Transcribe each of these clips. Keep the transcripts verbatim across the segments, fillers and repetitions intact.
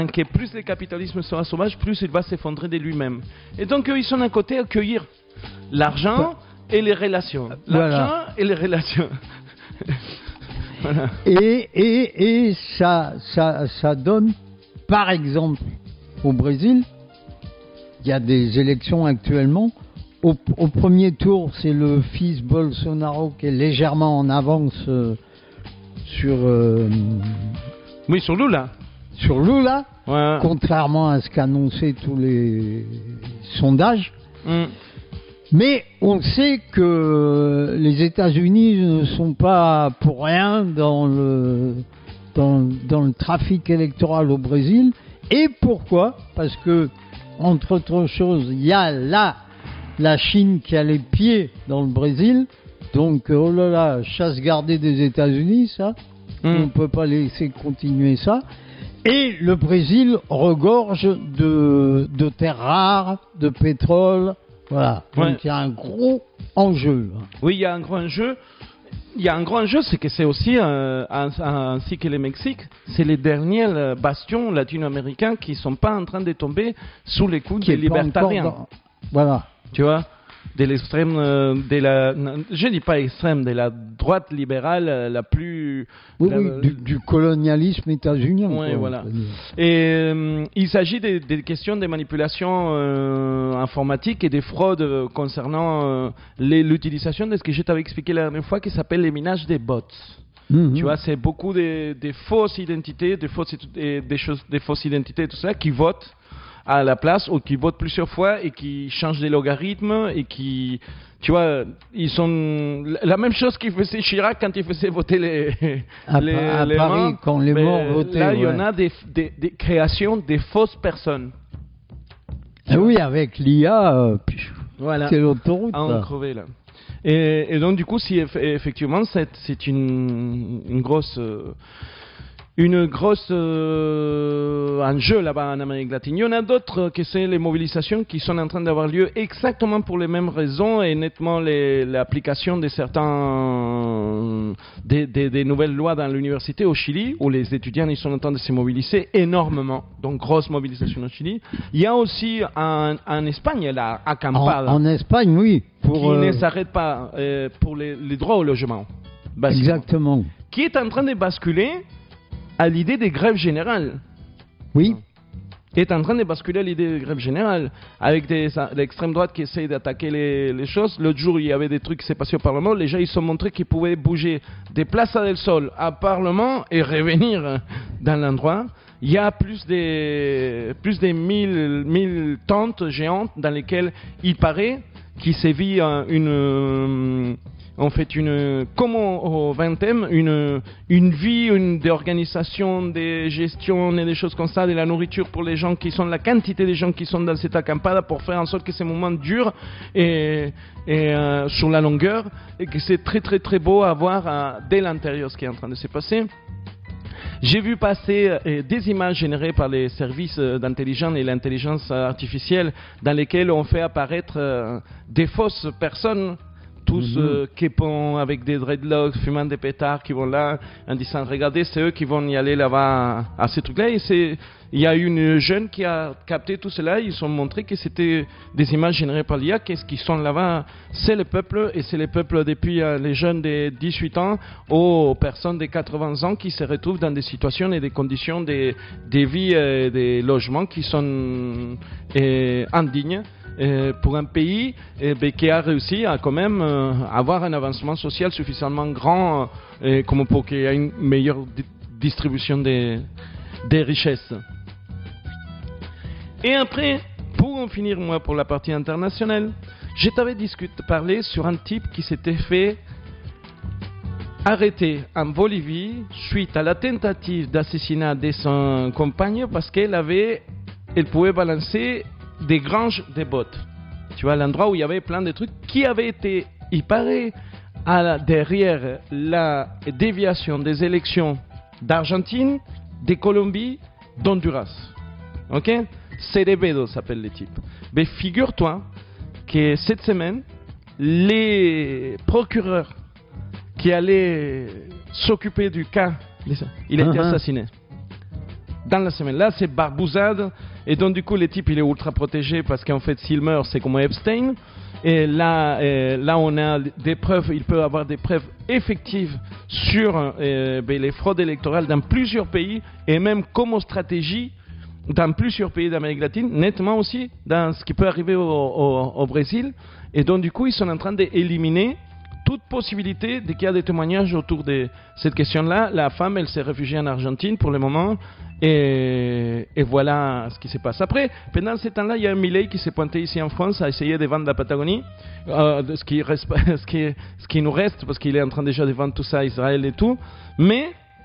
que plus le capitalisme sera sauvage, plus il va s'effondrer de lui-même. Et donc, eux, ils sont d'un côté à accueillir l'argent et les relations. L'argent Voilà. et les relations. Voilà. Et, et, et ça, ça, ça donne, par exemple, au Brésil, il y a des élections actuellement. Au, au premier tour, c'est le fils Bolsonaro qui est légèrement en avance euh, sur, euh, Oui, sur Lula. sur Lula, Ouais. contrairement à ce qu'annonçaient tous les sondages. Mm. Mais on sait que les États-Unis ne sont pas pour rien dans le, dans, dans le trafic électoral au Brésil. Et pourquoi ? Parce que, entre autres choses, il y a là la Chine qui a les pieds dans le Brésil. Donc, oh là là, chasse gardée des États-Unis, ça. Mm. On ne peut pas laisser continuer ça. Et le Brésil regorge de, de terres rares, de pétrole. Voilà. Donc, Ouais. il y a un gros enjeu. Oui, il y a un grand enjeu. Il y a un grand enjeu, c'est que c'est aussi, euh, un- ainsi que le Mexique, c'est les derniers euh, bastions latino-américains qui ne sont pas en train de tomber sous les coups Qui des est pas encore libertariens. dans- Voilà. Tu vois, de l'extrême, euh, de la, je dis pas extrême, de la droite libérale euh, la plus. Oui, la- oui, du, du colonialisme états-unien. Ouais, quoi, voilà. on peut dire. Et euh, il s'agit des, des questions de manipulation euh, informatique et des fraudes euh, concernant euh, les- l'utilisation de ce que je t'avais expliqué la dernière fois, qui s'appelle les minages des bots. Mhm. Tu vois, c'est beaucoup de, de fausses identités, de fausses, et des choses, des fausses identités, tout ça, qui votent à la place ou qui votent plusieurs fois et qui changent des logarithmes et qui, tu vois, ils sont la même chose qu'il faisait Chirac quand il faisait voter les, À, les, Pa- à les Paris, morts. quand les Mais morts votaient. là, il y en ouais. a des, des, des créations des fausses personnes. Ah oui, avec l'I A, euh, pfiou, Voilà. c'est l'autoroute. À en là. crever là. Et, et donc du coup, si eff- effectivement c'est, c'est une, une grosse, euh, une grosse euh, enjeu là-bas en Amérique latine. Il y en a d'autres que c'est les mobilisations qui sont en train d'avoir lieu exactement pour les mêmes raisons et nettement les- l'application de certains des, des- des nouvelles lois dans l'université au Chili où les étudiants ils sont en train de se mobiliser énormément. Donc grosse mobilisation au Chili. Il y a aussi en, en Espagne là, à En, Acampada en Espagne, oui. Pour, qui euh, ne s'arrête pas euh, pour les, les droits au logement, basiquement. exactement. Qui est en train de basculer à l'idée des grèves générales. Oui. Est en train de basculer à l'idée des grèves générales, avec des, l'extrême droite qui essaye d'attaquer les, les choses. L'autre jour, il y avait des trucs qui s'est passé au Parlement. Les gens, ils se sont montrés qu'ils pouvaient bouger des Plaza del Sol à Parlement et revenir dans l'endroit. Il y a plus de, plus de mille, mille tentes géantes dans lesquelles il paraît qu'il sévit euh, une, euh, en fait, une, comme au au vingtième, une, une vie, une d'organisation, de gestion et des choses comme ça, de la nourriture pour les gens qui sont, la quantité de gens qui sont dans cette acampada pour faire en sorte que ces moments durent et, et euh, sur la longueur et que c'est très très très beau à voir euh, dès l'intérieur ce qui est en train de se passer. J'ai vu passer euh, des images générées par les services euh, d'intelligence et l'intelligence artificielle dans lesquelles on fait apparaître euh, des fausses personnes, tous Mhm. euh, qui vont avec des dreadlocks, fumant des pétards, qui vont là en disant regardez, c'est eux qui vont y aller là-bas à, à ces trucs-là. Et c'est, il y a une jeune qui a capté tout cela. Ils ont montré que c'était des images générées par l'I A. Qu'est-ce qu'ils sont là-bas? C'est le peuple, et c'est le peuple depuis euh, les jeunes de dix-huit ans aux personnes de quatre-vingts ans qui se retrouvent dans des situations et des conditions de, de vie et des logements qui sont euh, indignes. Euh, pour un pays euh, ben, qui a réussi à quand même euh, avoir un avancement social suffisamment grand euh, comme pour qu'il y ait une meilleure di- distribution des, des richesses. Et après, pour en finir moi pour la partie internationale, je t'avais discuté, parlé sur un type qui s'était fait arrêter en Bolivie suite à la tentative d'assassinat de son compagne parce qu'elle avait, elle pouvait balancer des granges de bottes. Tu vois, l'endroit où il y avait plein de trucs qui avaient été, il paraît, à la, derrière la déviation des élections d'Argentine, de Colombie, d'Honduras. Ok? Cerebedo s'appelle le type. Mais figure-toi que cette semaine, les procureurs qui allaient s'occuper du cas, il a été Uh-huh. assassiné. dans la semaine. Là, c'est barbouzade. Et donc, du coup, le type, il est ultra protégé parce qu'en fait, s'il meurt, c'est comme Epstein. Et là, euh, là, on a des preuves, il peut y avoir des preuves effectives sur euh, ben, les fraudes électorales dans plusieurs pays et même comme stratégie dans plusieurs pays d'Amérique latine, nettement aussi dans ce qui peut arriver au, au, au Brésil. Et donc, du coup, ils sont en train d'éliminer toute possibilité de qu'il y a des témoignages autour de cette question-là. La femme, elle s'est réfugiée en Argentine pour le moment. Et, et voilà ce qui se passe. Après, pendant ce temps-là, il y a un Milei qui s'est pointé ici en France à essayer de vendre la Patagonie, euh, de ce, qui reste, ce, qui, ce qui nous reste, parce qu'il est en train déjà de vendre tout ça à Israël et tout. Mais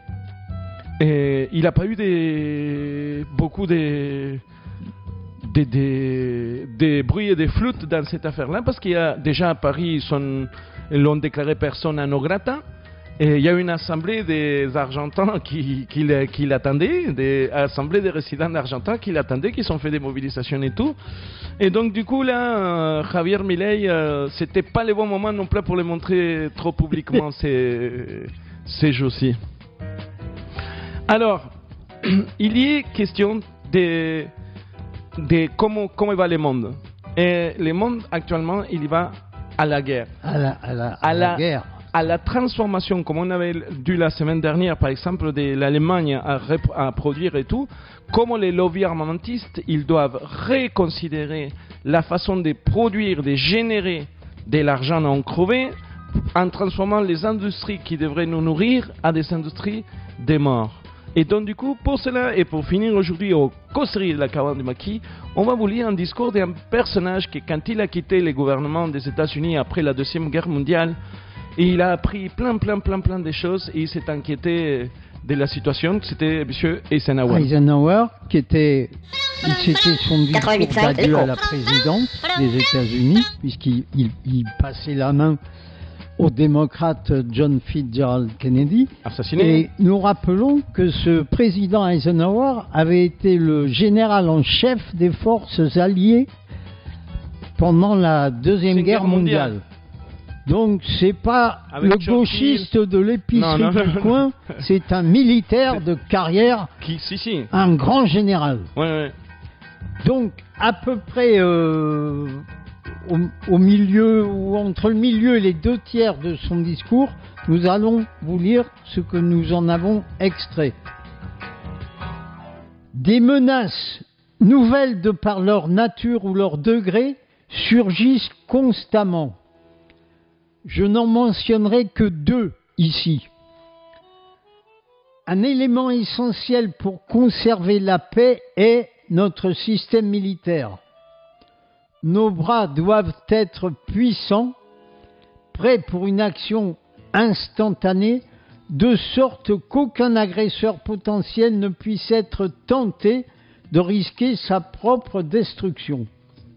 et, il n'a pas eu des, beaucoup de, de, de, de bruit et de flûte dans cette affaire-là, parce qu'il y a déjà à Paris, ils sont, ils l'ont déclaré persona non grata. Et il y a une assemblée des Argentins qui, qui, qui l'attendaient, des assemblées des résidents argentins qui l'attendaient, qui sont fait des mobilisations et tout. Et donc du coup là, euh, Javier Milei, euh, c'était pas le bon moment non plus pour le montrer trop publiquement ces, ces jours-ci. Alors, il y est question de, de comment, comment va le monde. Et le monde actuellement, il va à la guerre. À la, à la, à à la, la guerre. À la transformation, comme on avait dû la semaine dernière, par exemple, de l'Allemagne à, à produire et tout, comment les lobbies armamentistes, ils doivent reconsidérer la façon de produire, de générer de l'argent non crevé, en transformant les industries qui devraient nous nourrir à des industries des morts. Et donc du coup, pour cela, et pour finir aujourd'hui au causerie de la Caravane du Maquis, on va vous lire un discours d'un personnage qui, quand il a quitté le gouvernement des États-Unis après la Deuxième Guerre mondiale, et il a appris plein, plein, plein, plein de choses et il s'est inquiété de la situation. C'était M. Eisenhower. Eisenhower, qui était, c'était son discours d'adieu à la présidence des États-Unis, puisqu'il il, il passait la main au démocrate John Fitzgerald Kennedy. Assassiné. Et nous rappelons que ce président Eisenhower avait été le général en chef des forces alliées pendant la Deuxième Guerre mondiale. mondiale. Donc c'est pas Avec le gauchiste Churchill. De l'épicerie du coin, c'est un militaire de carrière, Qui, si, si. un grand général. Ouais, ouais. Donc à peu près euh, au, au milieu, ou entre le milieu et les deux tiers de son discours, nous allons vous lire ce que nous en avons extrait. Des menaces nouvelles de par leur nature ou leur degré surgissent constamment. Je n'en mentionnerai que deux ici. Un élément essentiel pour conserver la paix est notre système militaire. Nos bras doivent être puissants, prêts pour une action instantanée, de sorte qu'aucun agresseur potentiel ne puisse être tenté de risquer sa propre destruction.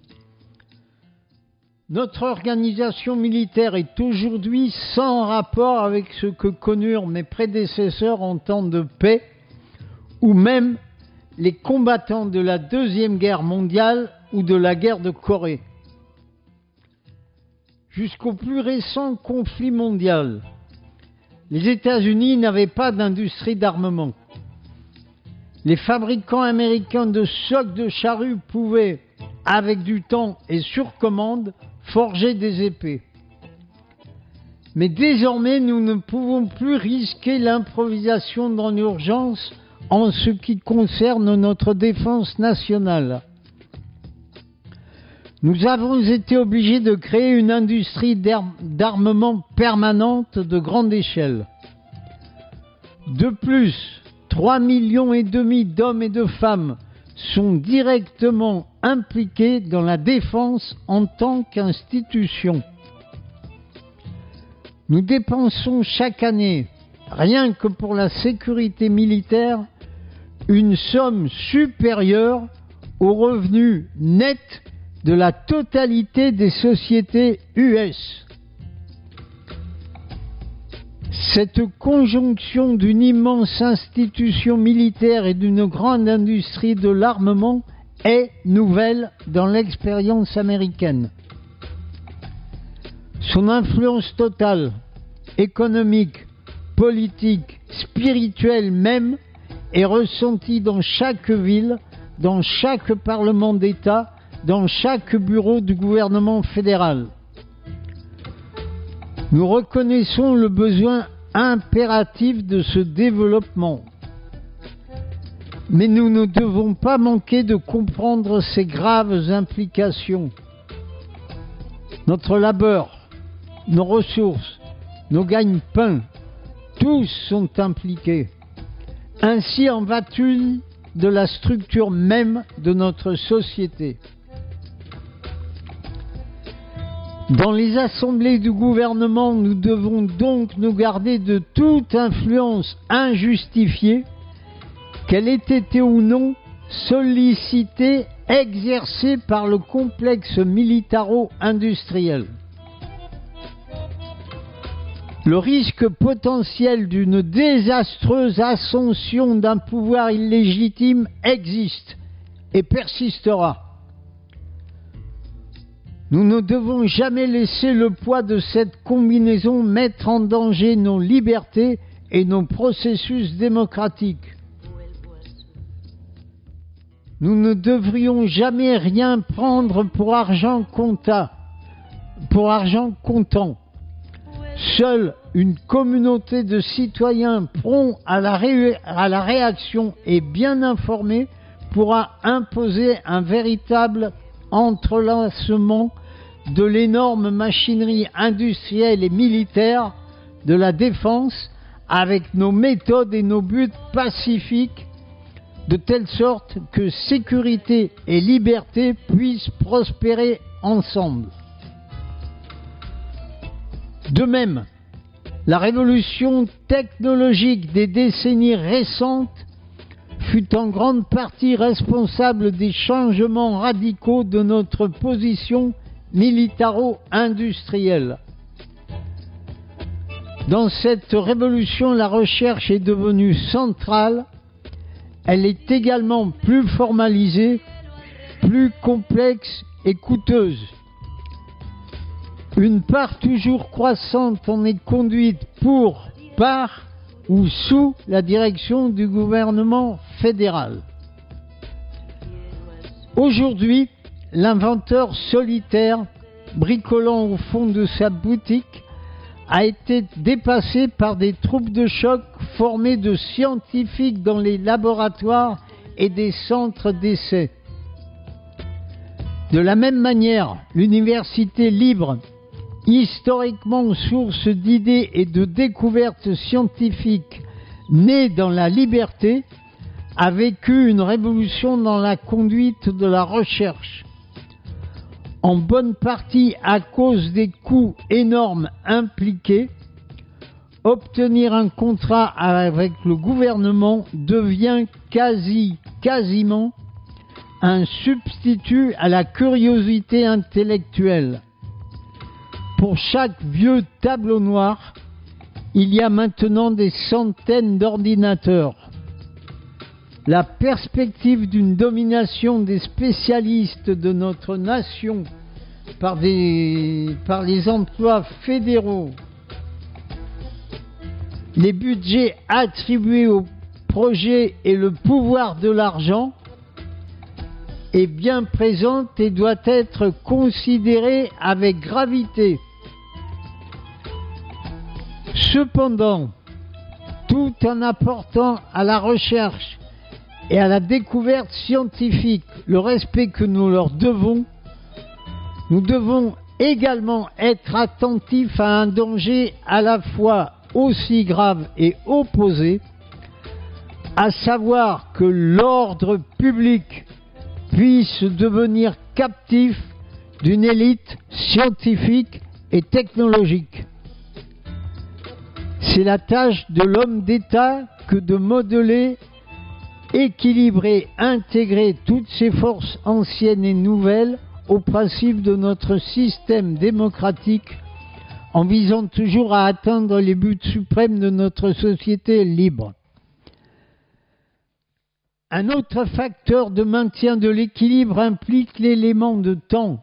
Notre organisation militaire est aujourd'hui sans rapport avec ce que connurent mes prédécesseurs en temps de paix, ou même les combattants de la Deuxième Guerre mondiale ou de la guerre de Corée. Jusqu'au plus récent conflit mondial, les États-Unis n'avaient pas d'industrie d'armement. Les fabricants américains de socs de charrue pouvaient, avec du temps et sur commande, forger des épées. Mais désormais, nous ne pouvons plus risquer l'improvisation dans l'urgence en ce qui concerne notre défense nationale. Nous avons été obligés de créer une industrie d'armement permanente de grande échelle. De plus, trois millions et demi d'hommes et de femmes sont directement impliqués dans la défense en tant qu'institution. Nous dépensons chaque année, rien que pour la sécurité militaire, une somme supérieure aux revenus nets de la totalité des sociétés U S. Cette conjonction d'une immense institution militaire et d'une grande industrie de l'armement est nouvelle dans l'expérience américaine. Son influence totale, économique, politique, spirituelle même, est ressenti dans chaque ville, dans chaque parlement d'État, dans chaque bureau du gouvernement fédéral. Nous reconnaissons le besoin impératif de ce développement. Mais nous ne devons pas manquer de comprendre ses graves implications. Notre labeur, nos ressources, nos gagne-pains, tous sont impliqués. Ainsi en va-t-il de la structure même de notre société. Dans les assemblées du gouvernement, nous devons donc nous garder de toute influence injustifiée, qu'elle ait été ou non sollicitée, exercée par le complexe militaro-industriel. Le risque potentiel d'une désastreuse ascension d'un pouvoir illégitime existe et persistera. Nous ne devons jamais laisser le poids de cette combinaison mettre en danger nos libertés et nos processus démocratiques. Nous ne devrions jamais rien prendre pour argent comptant. Pour argent comptant. Seule une communauté de citoyens prompts à la, ré- à la réaction et bien informés pourra imposer un véritable entrelacement de l'énorme machinerie industrielle et militaire de la défense avec nos méthodes et nos buts pacifiques, de telle sorte que sécurité et liberté puissent prospérer ensemble. De même, la révolution technologique des décennies récentes fut en grande partie responsable des changements radicaux de notre position militaro-industrielle. Dans cette révolution, la recherche est devenue centrale. Elle est également plus formalisée, plus complexe et coûteuse. Une part toujours croissante en est conduite pour, par ou sous la direction du gouvernement fédéral. Aujourd'hui, l'inventeur solitaire, bricolant au fond de sa boutique, a été dépassé par des troupes de choc formées de scientifiques dans les laboratoires et des centres d'essai. De la même manière, l'université libre, historiquement source d'idées et de découvertes scientifiques nées dans la liberté, a vécu une révolution dans la conduite de la recherche. En bonne partie à cause des coûts énormes impliqués, obtenir un contrat avec le gouvernement devient quasi, quasiment un substitut à la curiosité intellectuelle. Pour chaque vieux tableau noir, il y a maintenant des centaines d'ordinateurs. La perspective d'une domination des spécialistes de notre nation par, des, par les emplois fédéraux, les budgets attribués aux projets et le pouvoir de l'argent est bien présente et doit être considérée avec gravité. Cependant, tout en apportant à la recherche et à la découverte scientifique le respect que nous leur devons, nous devons également être attentifs à un danger à la fois aussi grave et opposé, à savoir que l'ordre public puisse devenir captif d'une élite scientifique et technologique. C'est la tâche de l'homme d'État que de modeler, équilibrer, intégrer toutes ces forces anciennes et nouvelles aux principes de notre système démocratique en visant toujours à atteindre les buts suprêmes de notre société libre. Un autre facteur de maintien de l'équilibre implique l'élément de temps.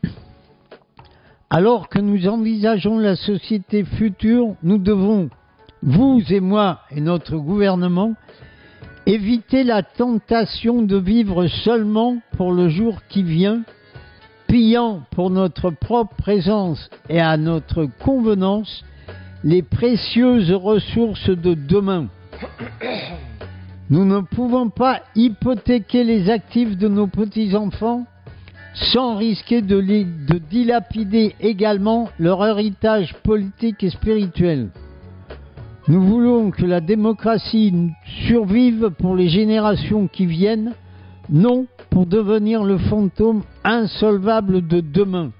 Alors que nous envisageons la société future, nous devons, vous et moi et notre gouvernement, éviter la tentation de vivre seulement pour le jour qui vient, pillant pour notre propre présence et à notre convenance les précieuses ressources de demain. Nous ne pouvons pas hypothéquer les actifs de nos petits-enfants sans risquer de, les, de dilapider également leur héritage politique et spirituel. Nous voulons que la démocratie survive pour les générations qui viennent, non pour devenir le fantôme insolvable de demain.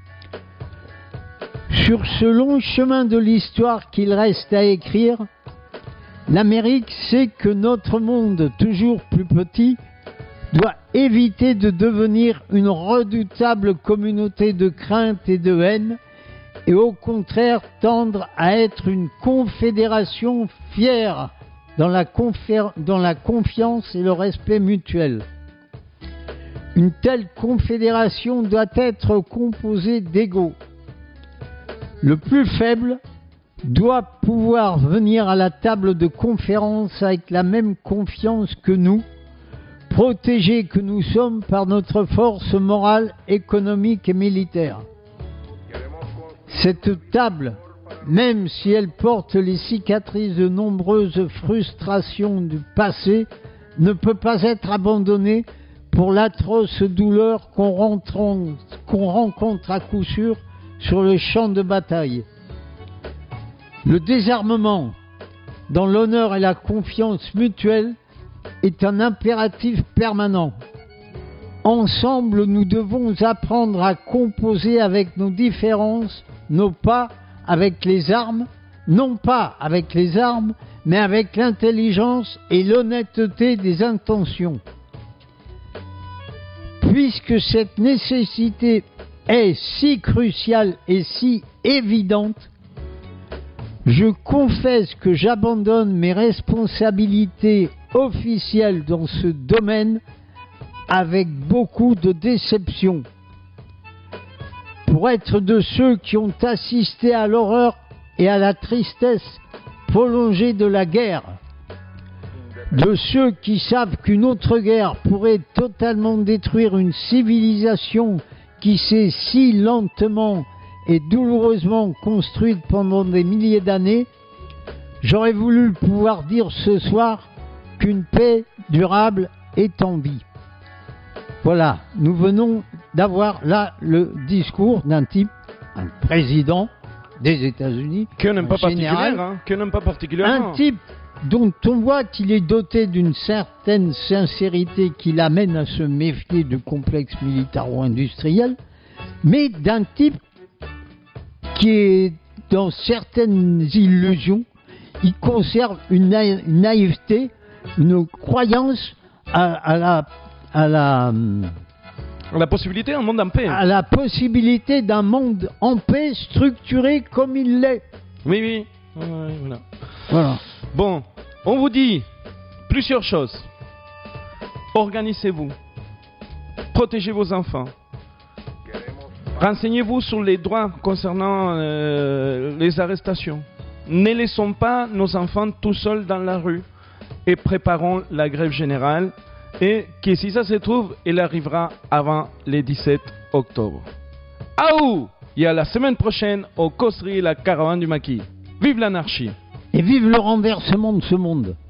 Sur ce long chemin de l'histoire qu'il reste à écrire, l'Amérique sait que notre monde, toujours plus petit, doit éviter de devenir une redoutable communauté de crainte et de haine, et au contraire tendre à être une confédération fière dans la, confé- dans la confiance et le respect mutuel. Une telle confédération doit être composée d'égaux. Le plus faible doit pouvoir venir à la table de conférence avec la même confiance que nous, protégés que nous sommes par notre force morale, économique et militaire. Cette table, même si elle porte les cicatrices de nombreuses frustrations du passé, ne peut pas être abandonnée pour l'atroce douleur qu'on rencontre, qu'on rencontre à coup sûr sur le champ de bataille. Le désarmement, dans l'honneur et la confiance mutuelle, est un impératif permanent. Ensemble, nous devons apprendre à composer avec nos différences, non pas avec les armes, non pas avec les armes, mais avec l'intelligence et l'honnêteté des intentions. Puisque cette nécessité est si cruciale et si évidente, je confesse que j'abandonne mes responsabilités officielles dans ce domaine avec beaucoup de déception. Pour être de ceux qui ont assisté à l'horreur et à la tristesse prolongée de la guerre, de ceux qui savent qu'une autre guerre pourrait totalement détruire une civilisation qui s'est si lentement et douloureusement construite pendant des milliers d'années, j'aurais voulu pouvoir dire ce soir qu'une paix durable est en vie. Voilà, nous venons d'avoir là le discours d'un type, un président des États-Unis, que n'aime pas général, hein, que n'aime pas particulièrement. Un type dont on voit qu'il est doté d'une certaine sincérité qui l'amène à se méfier du complexe militaro-industriel, mais d'un type qui est dans certaines illusions, il conserve une, naï- une naïveté, une croyance à, à la à la La possibilité d'un monde en paix. à la possibilité d'un monde en paix structuré comme il l'est. Oui, oui. Ouais, voilà. Voilà. Bon, on vous dit plusieurs choses. Organisez-vous. Protégez vos enfants. Renseignez-vous sur les droits concernant euh, les arrestations. Ne laissons pas nos enfants tout seuls dans la rue et préparons la grève générale. Et que si ça se trouve, elle arrivera avant le dix-sept octobre. Aou! Et à la semaine prochaine au Causerie La Caravane du Maquis. Vive l'anarchie! Et vive le renversement de ce monde.